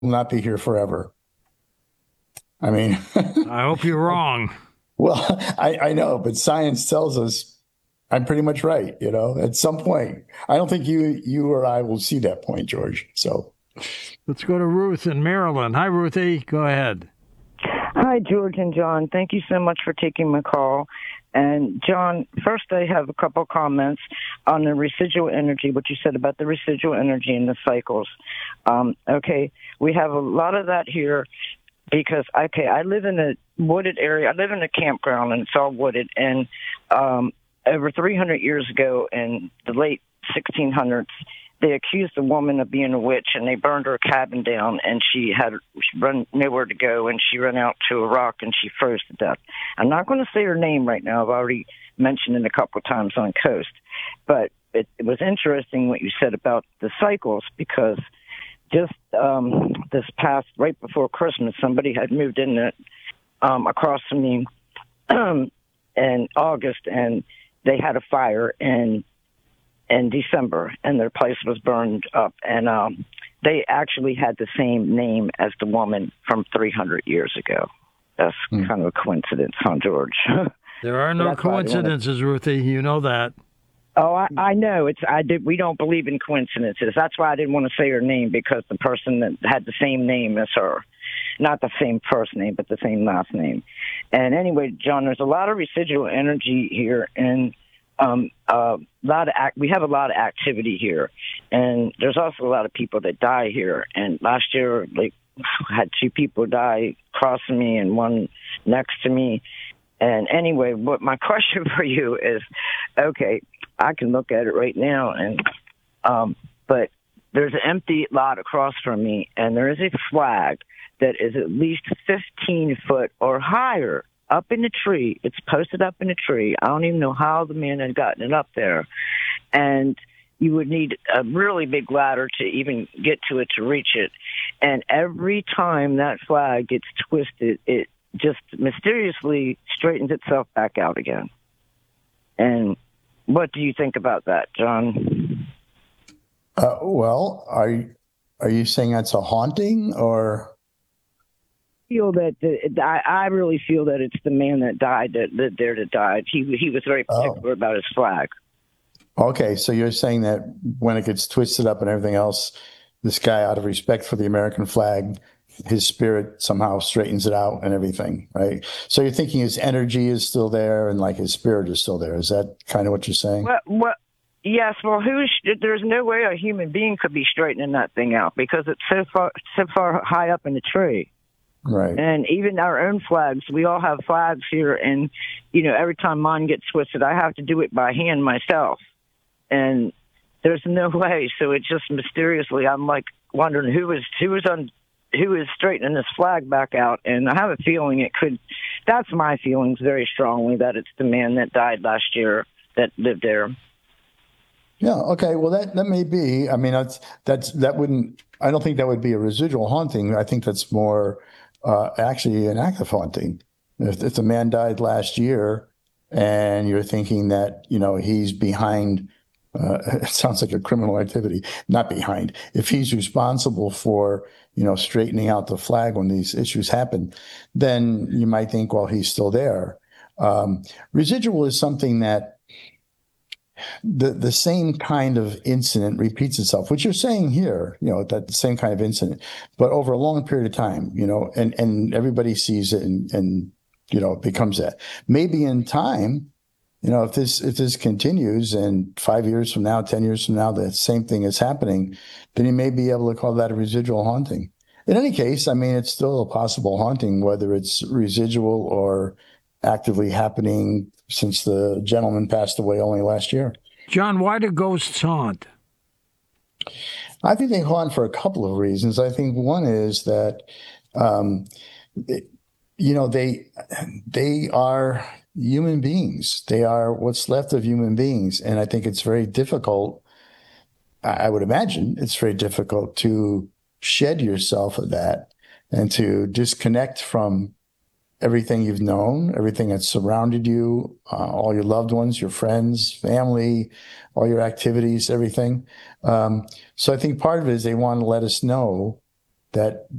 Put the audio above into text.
not be here forever. I mean, I hope you're wrong. well, I know, but science tells us I'm pretty much right, at some point. I don't think you or I will see that point, George. So, Let's go to Ruth in Maryland. Hi, Ruthie. Go ahead. Hi, George and John. Thank you so much for taking my call. And John, first I have a couple comments on the residual energy, what you said about the residual energy and the cycles. Okay, we have a lot of that here because, okay, I live in a wooded area. I live in a campground and it's all wooded. And over 300 years ago in the late 1600s, they accused a woman of being a witch, and they burned her cabin down, and she run nowhere to go, and she ran out to a rock, and she froze to death. I'm not going to say her name right now. I've already mentioned it a couple of times on Coast, but it was interesting what you said about the cycles, because just this past, right before Christmas, somebody had moved in across from me in August, and they had a fire, and in December, and their place was burned up. And they actually had the same name as the woman from 300 years ago. That's kind of a coincidence, huh, George? There are no coincidences, Ruthie. You know that. Oh, I know. We don't believe in coincidences. That's why I didn't want to say her name, because the person that had the same name as her, not the same first name, but the same last name. And anyway, John, there's a lot of residual energy here, and we have a lot of activity here, and there's also a lot of people that die here. And last year, had two people die crossing me and one next to me. And anyway, what my question for you is, okay, I can look at it right now, but there's an empty lot across from me, and there is a flag that is at least 15 foot or higher up in the tree. It's posted up in the tree. I don't even know how the man had gotten it up there. And you would need a really big ladder to even get to it, to reach it. And every time that flag gets twisted, it just mysteriously straightens itself back out again. And what do you think about that, John? Well, are you saying that's a haunting, or? I really feel that it's the man that died, that lived there, that died. He was very particular about his flag. Okay, so you're saying that when it gets twisted up and everything else, this guy, out of respect for the American flag, his spirit somehow straightens it out and everything, right? So you're thinking his energy is still there and like his spirit is still there. Is that kind of what you're saying? Yes. Well, there's no way a human being could be straightening that thing out, because it's so far high up in the tree. Right. And even our own flags, we all have flags here. And, every time mine gets twisted, I have to do it by hand myself. And there's no way. So it just mysteriously, I'm like wondering who is straightening this flag back out. And I have a feeling that's my feelings very strongly, that it's the man that died last year that lived there. Yeah. Okay. Well, that may be. I mean, that wouldn't. I don't think that would be a residual haunting. I think that's more actually an active haunting. If the man died last year, and you're thinking that he's behind, it sounds like a criminal activity. Not behind. If he's responsible for straightening out the flag when these issues happen, then you might think, well, he's still there. Residual is something that the same kind of incident repeats itself, which you're saying here, that the same kind of incident, but over a long period of time, and everybody sees it and it becomes that. Maybe in time, if this continues and 5 years from now, 10 years from now, the same thing is happening, then you may be able to call that a residual haunting. In any case, I mean, it's still a possible haunting, whether it's residual or actively happening since the gentleman passed away only last year. John, why do ghosts haunt? I think they haunt for a couple of reasons. I think one is that, they are human beings. They are what's left of human beings. And I think it's very difficult. I would imagine it's very difficult to shed yourself of that and to disconnect from everything you've known, everything that's surrounded you, all your loved ones, your friends, family, all your activities, everything. So I think part of it is they want to let us know that